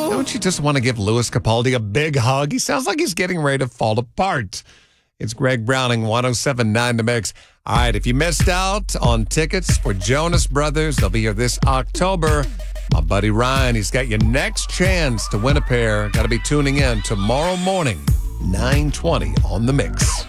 Don't you just want to give Louis Capaldi a big hug? He sounds like he's getting ready to fall apart. It's Greg Browning, 107.9 The Mix. All right, if you missed out on tickets for Jonas Brothers, they'll be here this October. My buddy Ryan, he's got your next chance to win a pair. Got to be tuning in tomorrow morning, 9:20 on The Mix.